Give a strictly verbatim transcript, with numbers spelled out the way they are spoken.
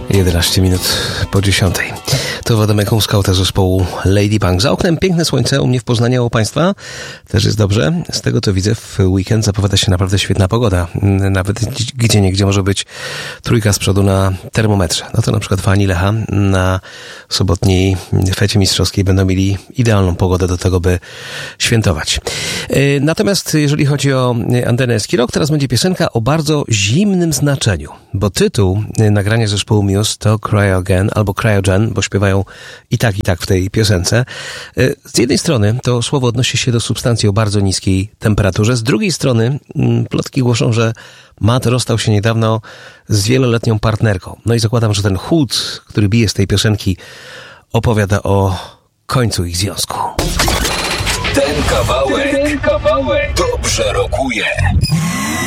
jedenaście minut po dziesiątej. To Władimir Skauta zespołu Lady Punk. Za oknem piękne słońce, u mnie w Poznaniu, u Państwa też jest dobrze. Z tego co widzę, w weekend zapowiada się naprawdę świetna pogoda. Nawet gdzie niegdzie może być trójka z przodu na termometrze. No to na przykład fani Lecha na sobotniej fecie mistrzowskiej będą mieli idealną pogodę do tego, by świętować. Natomiast jeżeli chodzi o Antenę Eskirok, teraz będzie piosenka o bardzo zimnym znaczeniu, bo tytuł nagrania zespołu Muse to Cryogen albo Cryogen, bo śpiewają i tak, i tak w tej piosence. Z jednej strony to słowo odnosi się do substancji o bardzo niskiej temperaturze, z drugiej strony plotki głoszą, że Matt rozstał się niedawno z wieloletnią partnerką. No i zakładam, że ten chłód, który bije z tej piosenki, opowiada o końcu ich związku. Ten kawałek, ten kawałek dobrze rokuje.